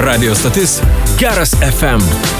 Radio stotis Geras FM.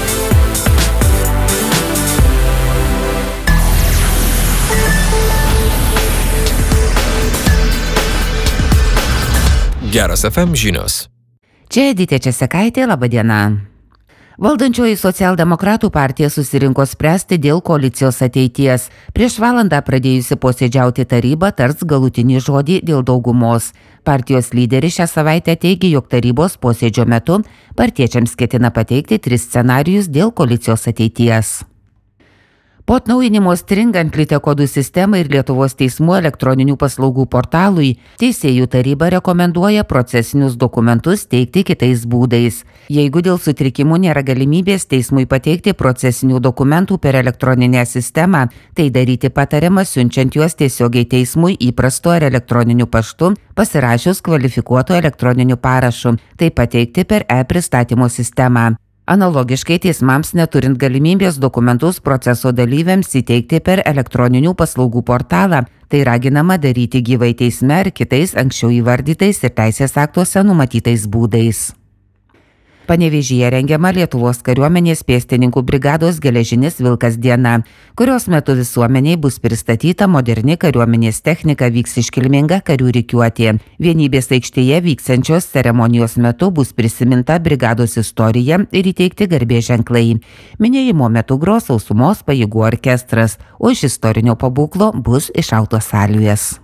Geras FM žinios. Čia Editė Česekaitė, laba diena. Valdančioji Socialdemokratų partija susirinko spręsti dėl koalicijos ateities. Prieš valandą pradėjusi posėdžiauti taryba tars galutinį žodį dėl daugumos. Partijos lyderis šią savaitę teigė, jog tarybos posėdžio metu partiečiams ketina pateikti 3 scenarijus dėl koalicijos ateities. Po atnaujinimo stringant Litekodų sistemą ir Lietuvos teismų elektroninių paslaugų portalui, Teisėjų taryba rekomenduoja procesinius dokumentus teikti kitais būdais. Jeigu dėl sutrikimų nėra galimybės teismui pateikti procesinių dokumentų per elektroninę sistemą, tai daryti patariama siunčiant juos tiesiogiai teismui įprastu ar elektroniniu paštu, pasirašius kvalifikuotu elektroniniu parašu, tai pateikti per e-pristatymo sistemą. Analogiškai teismams neturint galimybės dokumentus proceso dalyviams įteikti per elektroninių paslaugų portalą, tai raginama daryti gyvai teisme ar kitais anksčiau įvardytais ir teisės aktuose numatytais būdais. Panevėžyje rengiama Lietuvos kariuomenės pėstininkų brigados Geležinis Vilkas diena, kurios metu visuomeniai bus pristatyta moderni kariuomenės technika, vyks iškilminga karių rikiuotė. Vienybės aikštėje vyksiančios ceremonijos metu bus prisiminta brigados istorija ir įteikti garbės ženklai. Minėjimo metu gros sausumos pajėgų orkestras, o iš istorinio pabūklo bus iššautos salvės.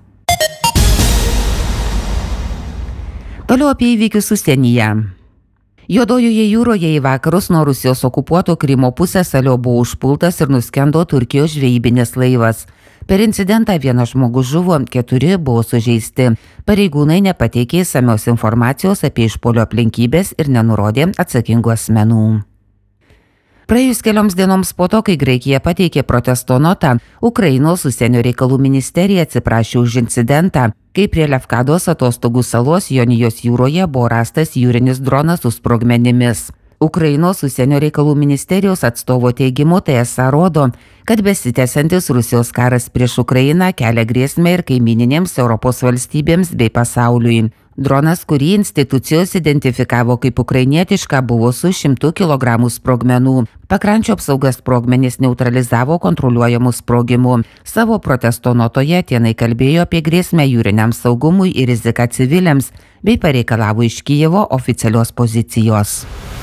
Toliau apie įvykius užsienyje. Juodojoje jūroje į vakarus nuo Rusijos okupuoto Krymo pusiasalio buvo užpultas ir nuskendo Turkijos žvejybinis laivas. Per incidentą 1 žmogus žuvo, 4 buvo sužeisti. Pareigūnai nepateikė išsamios informacijos apie išpuolio aplinkybės ir nenurodė atsakingų asmenų. Praėjus kelioms dienoms po to, kai Graikija pateikė protesto notą, Ukrainos užsienio reikalų ministerija atsiprašė už incidentą, kai prie Lefkados atostogų salos Jonijos jūroje buvo rastas jūrinis dronas su sprogmenimis. Ukrainos užsienio reikalų ministerijos atstovo teigimu tai esą rodo, kad besitęsiantis Rusijos karas prieš Ukrainą kelia grėsmę ir kaimyninėms Europos valstybėms bei pasauliui. Dronas, kurį institucijos identifikavo kaip ukrainietišką, buvo su 100 kg sprogmenų. Pakrančio apsaugas sprogmenys neutralizavo kontroliuojamų sprogimų. Savo protesto notoje Atėnai kalbėjo apie grėsmę jūriniam saugumui ir riziką civiliams, bei pareikalavo iš Kijevo oficialios pozicijos.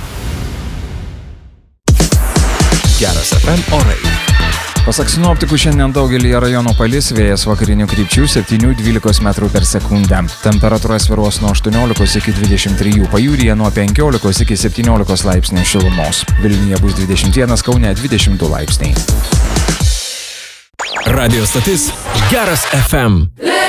Geras FM orai. Pasak sinoptikų, šiandien daugelį rajonų palis, vėjas vakarinių krypčių 7–12 metrų per sekundę. Temperatūra svyruos nuo 18 iki 23, pajūryje nuo 15 iki 17 laipsnių šilumos. Vilniuje bus 21, Kaune 22 laipsniai. Radio stotis Geras FM.